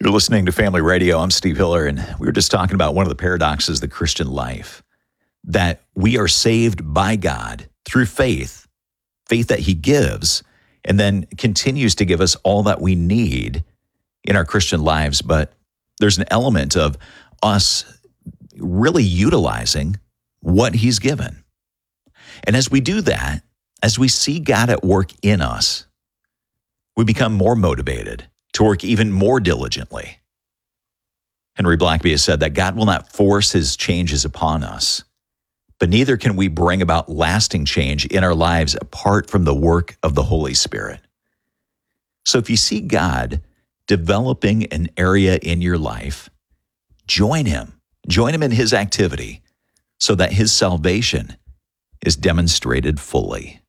You're listening to Family Radio. I'm Steve Hiller, and we were just talking about one of the paradoxes of the Christian life, that we are saved by God through faith that He gives, and then continues to give us all that we need in our Christian lives. But there's an element of us really utilizing what He's given. And as we do that, as we see God at work in us, we become more motivated to work even more diligently. Henry Blackaby has said that God will not force His changes upon us, but neither can we bring about lasting change in our lives apart from the work of the Holy Spirit. So if you see God developing an area in your life, join Him in His activity so that His salvation is demonstrated fully.